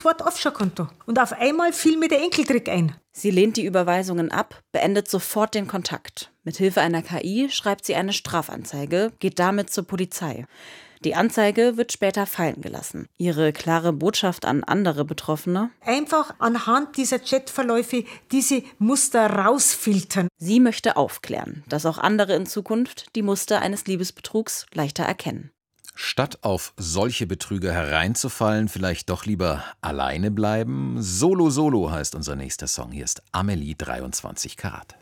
Offshore-Konto. Und auf einmal fiel mir der Enkeltrick ein. Sie lehnt die Überweisungen ab, beendet sofort den Kontakt. Mithilfe einer KI schreibt sie eine Strafanzeige, geht damit zur Polizei. Die Anzeige wird später fallen gelassen. Ihre klare Botschaft an andere Betroffene: Einfach anhand dieser Chatverläufe diese Muster rausfiltern. Sie möchte aufklären, dass auch andere in Zukunft die Muster eines Liebesbetrugs leichter erkennen. Statt auf solche Betrüger hereinzufallen, vielleicht doch lieber alleine bleiben? Solo Solo heißt unser nächster Song. Hier ist Amelie 23 Karat.